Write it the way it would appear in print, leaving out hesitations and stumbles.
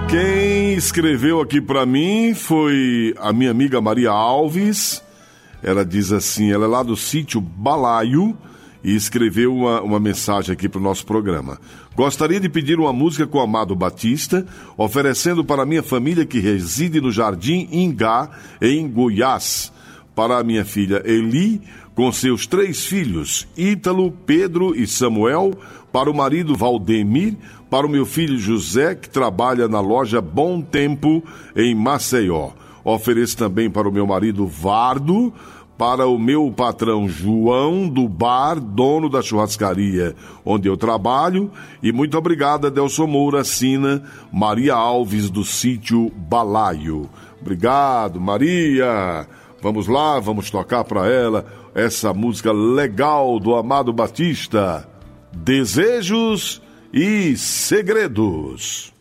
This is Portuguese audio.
Quem escreveu aqui para mim foi a minha amiga Maria Alves. Ela diz assim, ela é lá do sítio Balaio e escreveu uma mensagem aqui para o nosso programa. Gostaria de pedir uma música com Amado Batista, oferecendo para a minha família que reside no Jardim Ingá, em Goiás. Para a minha filha Eli, com seus 3 filhos, Ítalo, Pedro e Samuel, para o marido Valdemir, para o meu filho José, que trabalha na loja Bom Tempo, em Maceió. Ofereço também para o meu marido Vardo, para o meu patrão João, do bar, dono da churrascaria onde eu trabalho, e muito obrigado, Adelson Moura, assina Maria Alves, do sítio Balaio. Obrigado, Maria. Vamos lá, vamos tocar para ela essa música legal do Amado Batista, Desejos e Segredos.